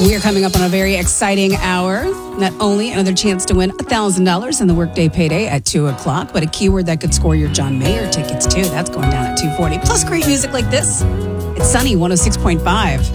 We are coming up on a very exciting hour. Not only another chance to win $1,000 in the Workday Payday at 2 o'clock, but a keyword that could score your John Mayer tickets too. That's going down at 2:40. Plus great music like this. It's Sunny 106.5.